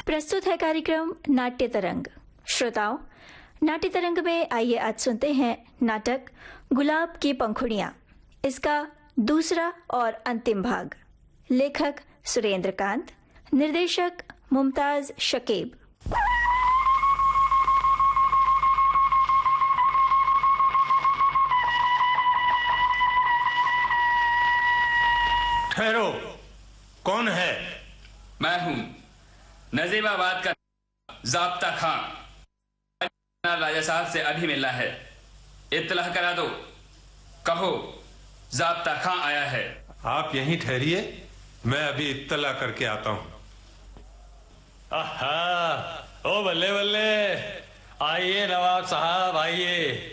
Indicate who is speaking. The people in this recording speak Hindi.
Speaker 1: प्रस्तुत है कार्यक्रम नाट्य तरंग। श्रोताओं, नाट्य तरंग में आइए आज सुनते हैं नाटक गुलाब की पंखुड़ियां, इसका दूसरा और अंतिम भाग। लेखक सुरेंद्र कांत, निर्देशक मुमताज शकीब।
Speaker 2: ठहरो, कौन है?
Speaker 3: मैं हूं नजीबाबाद का ज़ाब्ता खां। राजा साहब से अभी मिलना है, इत्तला करा दो। कहो ज़ाब्ता खां आया है।
Speaker 2: आप यहीं ठहरिए, मैं अभी इत्तला करके आता हूं।
Speaker 4: आहा, ओ बल्ले बल्ले, आइए नवाब साहब आइए।